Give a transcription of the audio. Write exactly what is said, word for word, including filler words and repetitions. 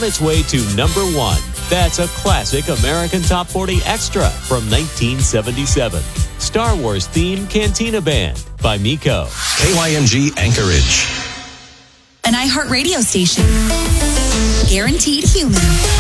on its way to number one. That's a classic American Top forty extra from nineteen seventy-seven. Star Wars theme Cantina Band by Miko. K Y M G Anchorage. An iHeartRadio station. Guaranteed human.